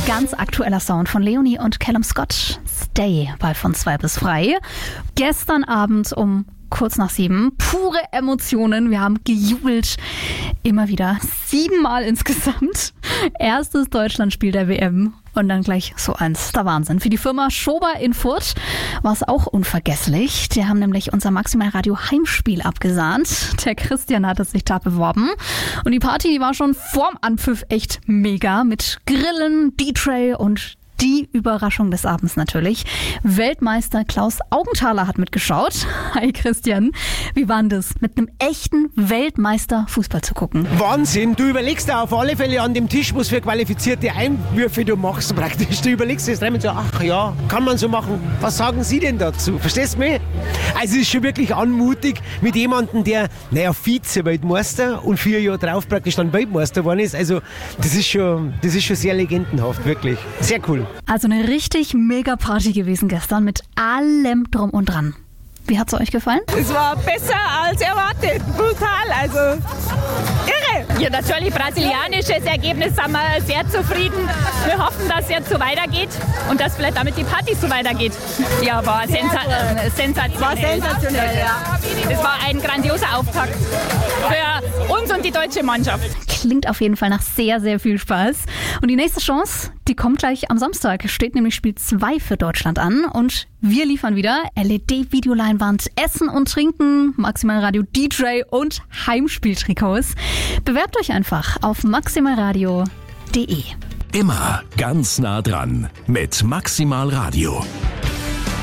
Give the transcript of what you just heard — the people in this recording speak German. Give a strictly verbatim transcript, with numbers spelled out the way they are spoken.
Ganz aktueller Sound von Leonie und Callum Scott. Stay bei von zwei bis frei. Gestern Abend um kurz nach sieben. Pure Emotionen. Wir haben gejubelt. Immer wieder. Siebenmal insgesamt. Erstes Deutschlandspiel der W M. Und dann gleich so eins. Der Wahnsinn. Für die Firma Schober in Furth war es auch unvergesslich. Die haben nämlich unser Maximal Radio Heimspiel abgesahnt. Der Christian hatte sich da beworben. Und die Party, die war schon vorm Anpfiff echt mega. Mit Grillen, D J und die Überraschung des Abends natürlich. Weltmeister Klaus Augenthaler hat mitgeschaut. Hi Christian, wie war denn das, mit einem echten Weltmeister Fußball zu gucken? Wahnsinn, du überlegst da auf alle Fälle an dem Tisch, was für qualifizierte Einwürfe du machst praktisch. Du überlegst jetzt dreimal so, ach ja, kann man so machen. Was sagen Sie denn dazu? Verstehst du mich? Also es ist schon wirklich anmutig mit jemandem, der, naja, Vize-Weltmeister und vier Jahre drauf praktisch dann Weltmeister geworden ist. Also das ist schon, das ist schon sehr legendenhaft, wirklich. Sehr cool. Also eine richtig mega Party gewesen gestern mit allem drum und dran. Wie hat es euch gefallen? Es war besser als erwartet. Brutal, also irre. Ja, natürlich brasilianisches Ergebnis, sind wir sehr zufrieden. Wir hoffen, dass es jetzt so weitergeht und dass vielleicht damit die Party so weitergeht. Ja, war sensa äh, sensationell. War sensationell, ja. Es war ein grandioser Auftakt für uns und die deutsche Mannschaft. Klingt auf jeden Fall nach sehr, sehr viel Spaß. Und die nächste Chance, die kommt gleich am Samstag. Steht nämlich Spiel zwei für Deutschland an. Und wir liefern wieder L E D-Videoleinwand, Essen und Trinken, Maximalradio D J und Heimspieltrikots. Bewerbt euch einfach auf maximalradio punkt de. Immer ganz nah dran mit Maximalradio.